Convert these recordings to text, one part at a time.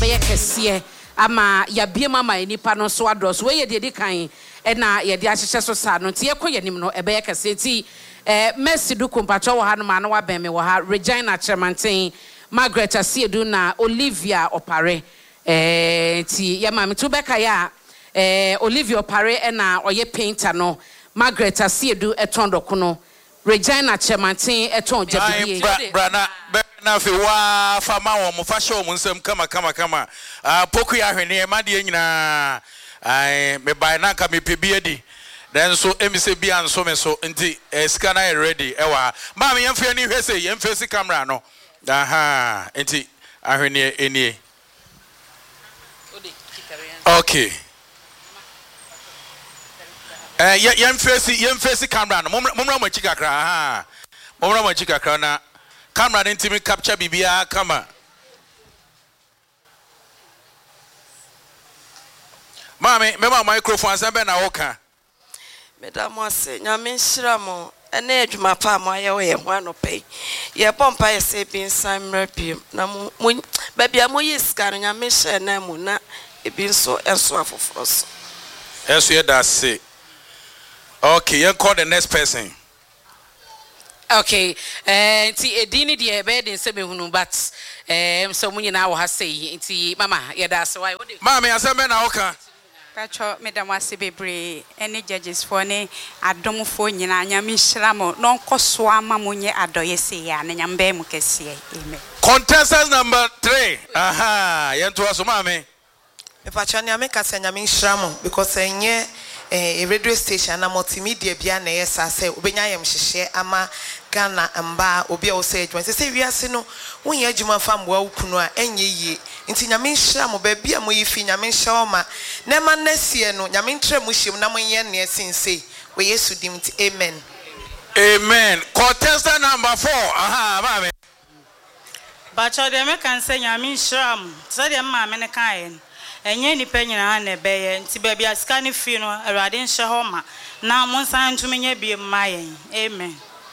ɛbɛyɛ kɛseɛ ama yabie mama nipa no so adɔs we ye de kan na ye de ahyehyɛ so sa no tie kɔ yanim no ɛbɛyɛ kɛseɛ ti Mercy du kompacho wo ha no ma no wa ben me wo ha Regina Chemanten Margaret Asiedu na Olivia Opare ti ya ma me to beka ya Olivia Opare na oye painter no Margaret Asiedu etondoko no Regina Chemanten eton jabie brana na fe wa fa ma wo mo fa hye wo nsam kama poku ya hwene e ma de nyina ai me bai na ka me pebi adi then so emise bia nso me so nti sika na ready ewa ma me yemfe ani hwese yemfe si camera no aha nti ahwene enie okay yemfe si camera no momra machi kakra aha momra machi kakra na camera nti me capture bibia kama Mami, me microphone sambe na woka. Madam ase nyame nhira mo ene adwuma pa mo aye wo ye ho anopai ye pompa ye se bi nsan mrapiem na mo babia mo yiska nyame hye na mu na ebi nso enso afoforo so enso ye da se okay you call the next person okay nti edini de be de se behunu but so munyi na wo ha sei nti mama ye da se why mama asembe na woka Pacho Madam wase bebre any judges for ne adom fo nyina nyame hyira mo no nkoso ama mo nye adoye se ya na nyambe mu kese amen. Contestant number 3 aha yento aso mama Pacho nyame kase nyame hyira mo because enye a radio station na multimedia bia na yesa se obenya yem hyehye ama Ghana mba obi a wo se adwuma se wiase no wonye adwuma fa mboa wukunu a enye yie nti nyame nhira mo ba bia mo yifi nyame nhya ma na ma nasie no nyame ntre mo hyem na mo nye ne sinse we Yesu dim nti amen amen. Contestant number 4 aha mama Bacho de me kan se nyame nhira mo se de ma me ne kan enye ni pe nyina na beye nti ba bia ska ne fi no awade nhye ho ma na mo nsan ntumi nya bie mayen amen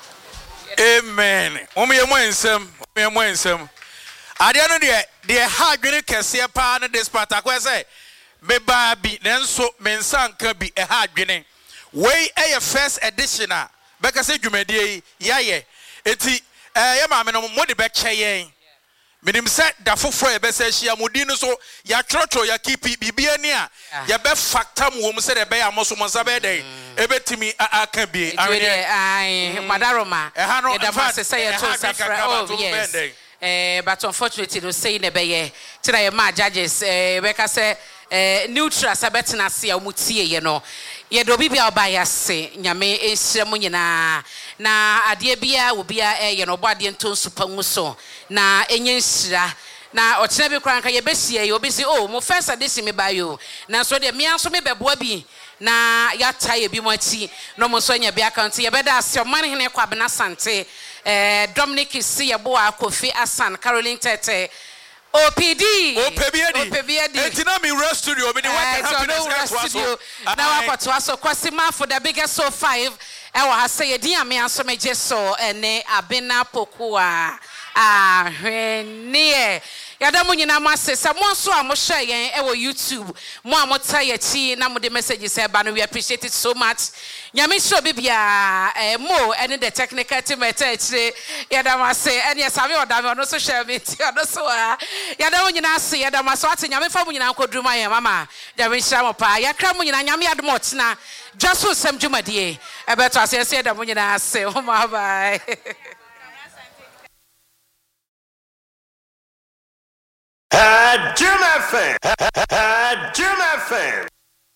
amen. Omo mo ensem ade no de ha adwene kese pa na this part akwa say me ba bi nenso me nsanka bi ha adwene we first edition a beka se dwumadie yaye eti ye ma me no mo de be kyeyen minim se da foforo e be se hia modi no so ya trotro ya kipi bibia ni a ya be factor mo se de be ya moso mo sabe den e betimi aka bi ai madaroma e da ma se say to safra oh yes but unfortunately no say ne beye tira ye ma judges beka se neutral sabetna se a mutie ye no ye do bibia oba ya se nyame ehiremu nyina na ade bia obia ye no bode ntonsu pangu so na enye nhira na ochena bi kranka ye besie ye obi si oh mo first edition me ba yo na so de me anso me beboa bi na ya taye bi mo ati no mo so nya bi account ye beda ase oman hene kwa bena sante Dominic si ye bo akofi asan Caroline Tete OPD Entina mi rest studio me the work happiness studio na wakoto aso kwasima for the biggest so 5 e wa ha say din ame aso meje so ene abena pokua ahwene yada mo nyina masesa mo so a mo share yen e wo YouTube mo a mo taye chi na mo de messages e ba no we appreciate it so much nyame sho bibia mo ene the technical team etche yada mase ene sabe odame ono so share me ti ono so a yada mo nyina ase yada maso ate nyame fa mo nyina nkoduma yen mama nyame hira mo pa yakra mo nyina nyame adom otena just sem dwumadie e beto ase ase yada mo nyina ase o ma bye Jim FM.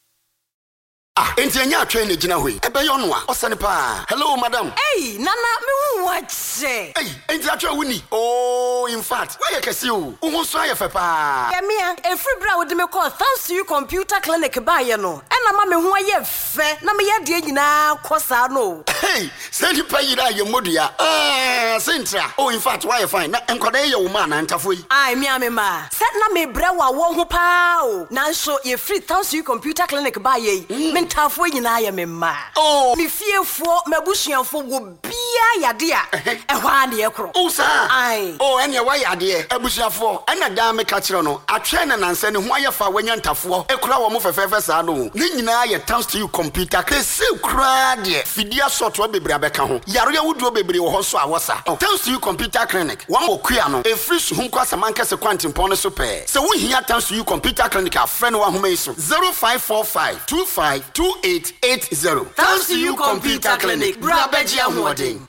Enti anya atwe ne gina hoi. Ebe yo no a, osane pa. Hello madam. Hey, nana me hu wache. Hey, enti atwe wuni. Oh, in fact, why you kese o? Wo so aye fe pa. Ya me a free bra wo de me call thanks to you computer clinic ba ye no. na ma me ho aye fe na me ye de nyina kosa no Hey, send you pay your modia. Sintra. Oh, in fact, why fine? Na enkwada ye woman na ntafo yi. Ai me amema. Set na me brewa wo ho pa o. Nanso ye free Towns U Computer Clinic ba ye. Me ntafo nyina ye me ma. Oh, me fiefo mabusuafo wo bia yade a. Ehwa na ye kro. Oh, sir. Ai. Oh, enya wa yade abusuafo. Ena da me ka kire no. Atwe na nanse ne ho ayefa wanya ntafo. Ekura wo mo fefefe sa no. Ne nyina ye Towns U Computer Clinic. Se kura de. Fidia soto bebre abeka ho. Yaro ya wuduo bebre wo ho so awosa. Towns U Computer Clinic. Wan okua no. E free so hunko asamanka se kwantimpon no so pe. Se wo hia Towns U Computer Clinic a friend wa homa iso. 0545 252880. Towns U Computer Clinic. Brabeji ahoden.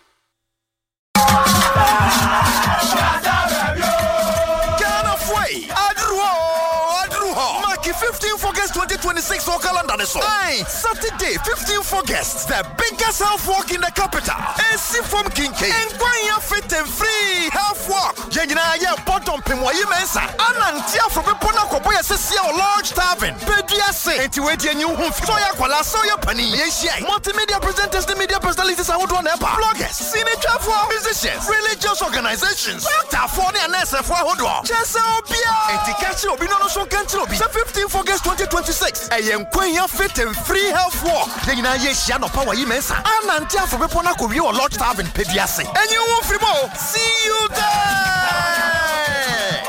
Marky 15th August 2026 on calendar so. Aye, Saturday 15th August, the biggest health walk in the capital. AC from Kincaid. Enquire fit and free health walk. Jenina ya bottom pimwayi mensa. Anantia from Pona Koboya Sesia Large Tavern. Pediase. Entiweti and you soya kwala soya pani. Multimedia presenters, the media personalities are what one epa. Bloggers, signature for musicians, religious organizations. Doctor for the NSF for Hodwa. Chesobia. Entikachi obino so kantrobi. 15th August 2026. Ayen kwenya fit and free health walk. Jenina ye shano power imensa. Anantia from Pona Koboya Large Tavern. Pediase. And you won't free more. See you there.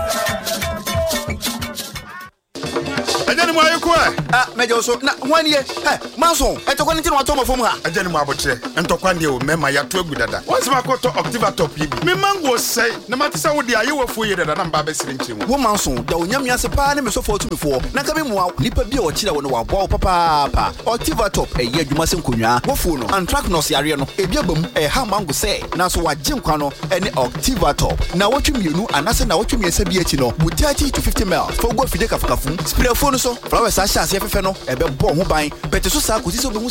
Ajani mo ayeko Mejo so na one year. Mason, etokwa nti no atoma fom ha. ajani mo abotire entokwa ne o mema ya to agudada once ma koto Octiva top yi me mango sei na matisa wo de ayewafu ye dada na mba be sire nchemu wo Mason da onyame ase pa ne me so for tumifo na ka be mu nipa bi o kire wo no wa bo papa Octiva top eye adwuma se nkonwa wo fu no anthracnose yare no ebi abam ha mango sei na so wa jinkwa no ene Octiva top na wotwe mienu anase na wotwe miesa bi achi no bu 30 to 50 ml for go fide kafakafu spray phone so flowers a sha se fefe no ebe bo ho ban bete so sa ko si so be